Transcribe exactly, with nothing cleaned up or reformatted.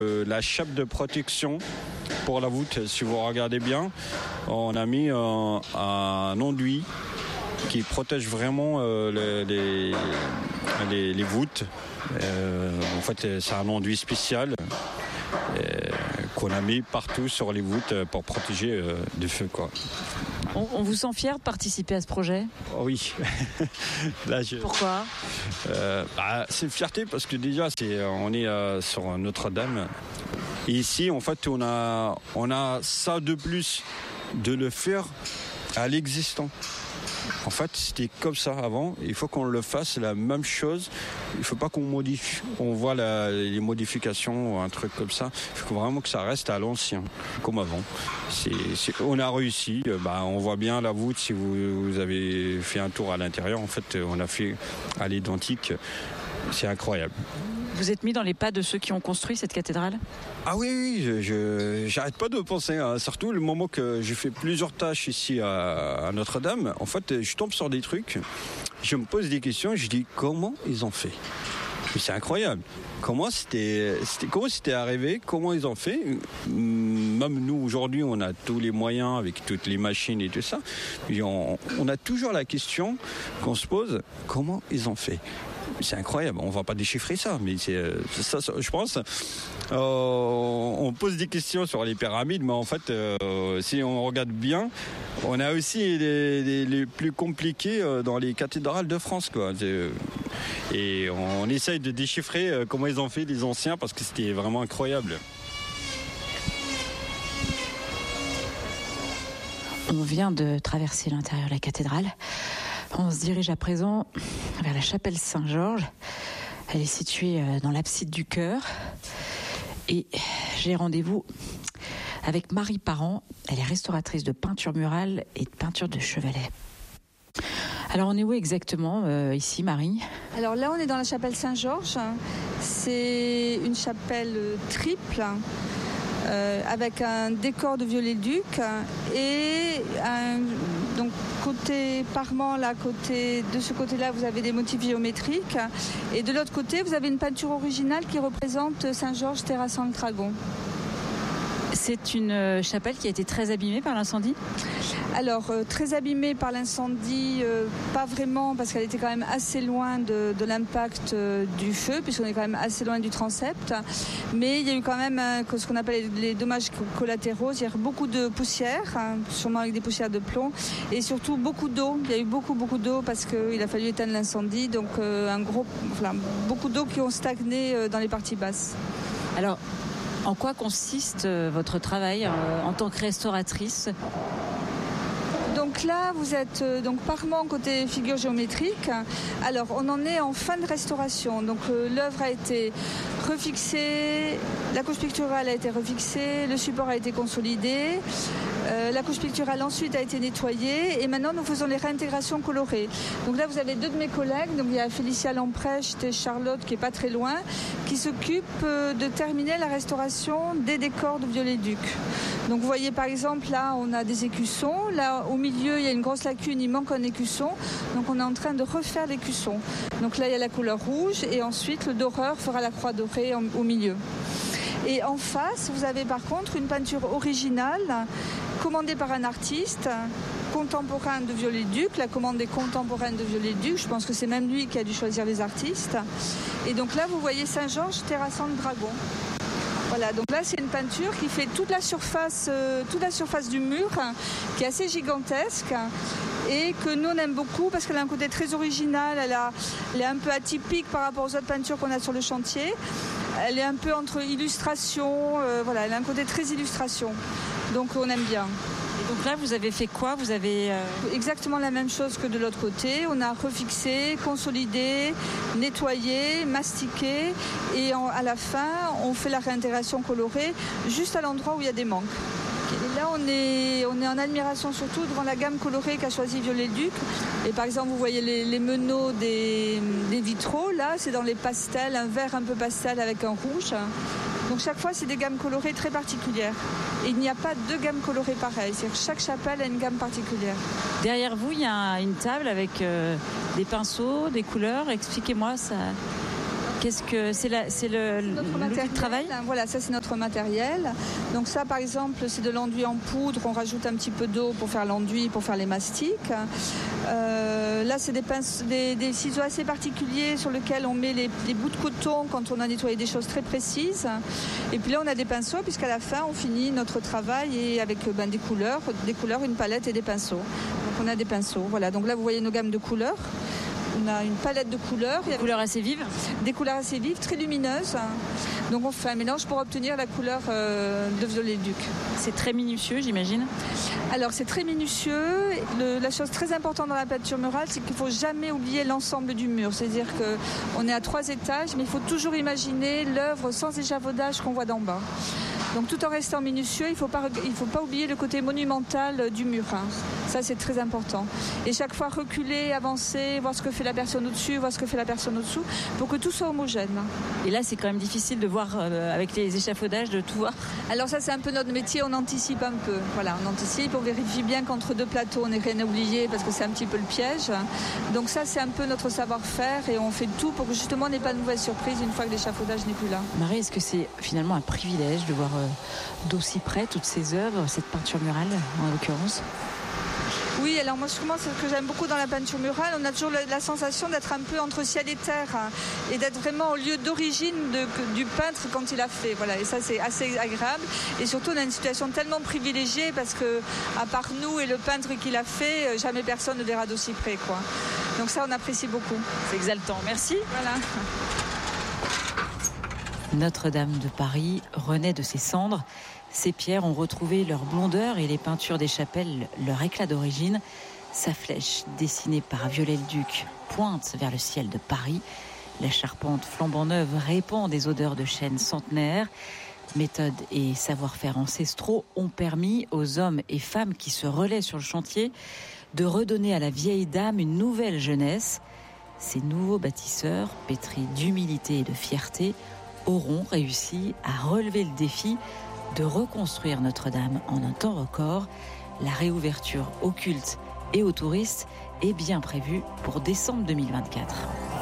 Euh, la chape de protection pour la voûte, si vous regardez bien, on a mis un, un enduit qui protège vraiment euh, les, les, les voûtes. Euh, en fait, c'est un enduit spécial euh, qu'on a mis partout sur les voûtes pour protéger euh, du feu, quoi. On, on vous sent fier de participer à ce projet ? Oh oui. Là, je... Pourquoi ? euh, bah, C'est une fierté parce que déjà, c'est, on est euh, sur Notre-Dame. Et ici, en fait, on a, on a ça de plus de le faire à l'existant. En fait, c'était comme ça avant. Il faut qu'on le fasse la même chose. Il ne faut pas qu'on modifie. On voit la, les modifications ou un truc comme ça. Il faut vraiment que ça reste à l'ancien, comme avant. C'est, c'est, on a réussi. Bah, on voit bien la voûte. Si vous, vous avez fait un tour à l'intérieur, en fait, on a fait à l'identique. C'est incroyable. Vous êtes mis dans les pas de ceux qui ont construit cette cathédrale ? Ah oui, oui, je, je j'arrête pas de penser, hein. Surtout le moment que j'ai fait plusieurs tâches ici à, à Notre-Dame. En fait, je tombe sur des trucs, je me pose des questions, je dis comment ils ont fait ? Mais c'est incroyable. Comment c'était, c'était, comment c'était arrivé ? Comment ils ont fait ? Même nous, aujourd'hui, on a tous les moyens avec toutes les machines et tout ça. Et on, on a toujours la question qu'on se pose, comment ils ont fait ? C'est incroyable, on ne va pas déchiffrer ça, mais c'est, c'est ça, je pense. Euh, on pose des questions sur les pyramides, mais en fait, euh, si on regarde bien, on a aussi les, les, les plus compliqués dans les cathédrales de France, quoi. Et on essaye de déchiffrer comment ils ont fait les anciens, parce que c'était vraiment incroyable. On vient de traverser l'intérieur de la cathédrale. On se dirige à présent vers la chapelle Saint-Georges. Elle est située dans l'abside du chœur. Et j'ai rendez-vous avec Marie Parent. Elle est restauratrice de peinture murale et de peinture de chevalet. Alors on est où exactement euh, ici, Marie ? Alors là, on est dans la chapelle Saint-Georges. C'est une chapelle triple. Euh, avec un décor de viollet-le-duc et un, donc côté parement, là, côté, de ce côté-là, vous avez des motifs géométriques et de l'autre côté, vous avez une peinture originale qui représente Saint-Georges terrassant le dragon. C'est une chapelle qui a été très abîmée par l'incendie ? Alors, euh, très abîmée par l'incendie, euh, pas vraiment, parce qu'elle était quand même assez loin de, de l'impact euh, du feu, puisqu'on est quand même assez loin du transept. Mais il y a eu quand même euh, ce qu'on appelle les dommages collatéraux, c'est-à-dire beaucoup de poussière, hein, sûrement avec des poussières de plomb, et surtout beaucoup d'eau. Il y a eu beaucoup, beaucoup d'eau parce qu'il a fallu éteindre l'incendie, donc euh, un gros, enfin, beaucoup d'eau qui ont stagné euh, dans les parties basses. Alors, en quoi consiste votre travail euh, en tant que restauratrice ? Donc là, vous êtes euh, donc parement côté figure géométrique. Alors, on en est en fin de restauration. Donc, euh, l'œuvre a été refixée, la couche picturale a été refixée, le support a été consolidé, euh, la couche picturale ensuite a été nettoyée et maintenant nous faisons les réintégrations colorées. Donc là, vous avez deux de mes collègues. Donc, il y a Félicia Lamprecht et Charlotte qui est pas très loin, qui s'occupent euh, de terminer la restauration des décors de viollet-le-duc. Donc, vous voyez par exemple là, on a des écussons. Là, au milieu, il y a une grosse lacune, il manque un écusson. Donc on est en train de refaire l'écusson. Donc là, il y a la couleur rouge et ensuite le doreur fera la croix dorée en, au milieu. Et en face, vous avez par contre une peinture originale commandée par un artiste contemporain de Viollet-le-Duc. La commande est contemporaine de Viollet-le-Duc. Je pense que c'est même lui qui a dû choisir les artistes. Et donc là, vous voyez Saint-Georges terrassant le dragon. Voilà, donc là c'est une peinture qui fait toute la surface, euh, toute la surface du mur, hein, qui est assez gigantesque et que nous on aime beaucoup parce qu'elle a un côté très original, elle, a, elle est un peu atypique par rapport aux autres peintures qu'on a sur le chantier. Elle est un peu entre illustration, euh, voilà, elle a un côté très illustration, donc on aime bien. Et donc là, vous avez fait quoi ? Vous avez euh... Exactement la même chose que de l'autre côté. On a refixé, consolidé, nettoyé, mastiqué et en, à la fin, on fait la réintégration colorée juste à l'endroit où il y a des manques. Et là, on est, on est en admiration surtout devant la gamme colorée qu'a choisi Viollet-le-Duc. Et par exemple, vous voyez les, les meneaux des, des vitraux. Là, c'est dans les pastels, un vert un peu pastel avec un rouge. Donc chaque fois, c'est des gammes colorées très particulières. Et il n'y a pas deux gammes colorées pareilles. C'est-à-dire que chaque chapelle a une gamme particulière. Derrière vous, il y a une table avec euh, des pinceaux, des couleurs. Expliquez-moi ça. Qu'est-ce que c'est la, c'est le notre l'outil matériel de travail? Voilà, ça c'est notre matériel. Donc ça par exemple c'est de l'enduit en poudre, on rajoute un petit peu d'eau pour faire l'enduit, pour faire les mastiques. Euh, là c'est des, pince, des, des ciseaux assez particuliers sur lesquels on met les, les bouts de coton quand on a nettoyé des choses très précises. Et puis là on a des pinceaux puisqu'à la fin on finit notre travail et avec ben, des couleurs, des couleurs, une palette et des pinceaux. Donc on a des pinceaux. Voilà, donc là vous voyez nos gammes de couleurs. On a une palette de couleurs. Des couleurs assez vives. Des couleurs assez vives, très lumineuses. Donc on fait un mélange pour obtenir la couleur euh, de violet-duc. C'est très minutieux, j'imagine. Alors c'est très minutieux. Le, la chose très importante dans la peinture murale, c'est qu'il ne faut jamais oublier l'ensemble du mur. C'est-à-dire qu'on est à trois étages, mais il faut toujours imaginer l'œuvre sans échafaudage qu'on voit d'en bas. Donc tout en restant minutieux, il ne faut pas, il faut pas oublier le côté monumental du mur. Hein. Ça c'est très important. Et chaque fois reculer, avancer, voir ce que fait la personne au-dessus, voir ce que fait la personne au-dessous, pour que tout soit homogène. Et là c'est quand même difficile de voir euh, avec les échafaudages, de tout voir. Alors ça c'est un peu notre métier, on anticipe un peu. Voilà, on anticipe, on vérifie bien qu'entre deux plateaux on n'est rien oublié parce que c'est un petit peu le piège. Donc ça c'est un peu notre savoir-faire et on fait tout pour que justement on n'ait pas de mauvaise surprise une fois que l'échafaudage n'est plus là. Marie, est-ce que c'est finalement un privilège de voir euh, d'aussi près toutes ces œuvres, cette peinture murale en l'occurrence? Oui, alors moi je commence ce que j'aime beaucoup dans la peinture murale, on a toujours la, la sensation d'être un peu entre ciel et terre hein, et d'être vraiment au lieu d'origine de, du peintre quand il a fait. Voilà, et ça c'est assez agréable. Et surtout on a une situation tellement privilégiée parce que à part nous et le peintre qui l'a fait, jamais personne ne verra d'aussi près, quoi. Donc ça on apprécie beaucoup. C'est exaltant. Merci. Voilà. Notre-Dame de Paris renaît de ses cendres. Ces pierres ont retrouvé leur blondeur et les peintures des chapelles leur éclat d'origine. Sa flèche, dessinée par Viollet-le-Duc, pointe vers le ciel de Paris. La charpente flambant neuve répand des odeurs de chêne centenaire. Méthode et savoir-faire ancestraux ont permis aux hommes et femmes qui se relaient sur le chantier de redonner à la vieille dame une nouvelle jeunesse. Ces nouveaux bâtisseurs, pétris d'humilité et de fierté, auront réussi à relever le défi de reconstruire Notre-Dame en un temps record. La réouverture au culte et aux touristes est bien prévue pour décembre deux mille vingt-quatre.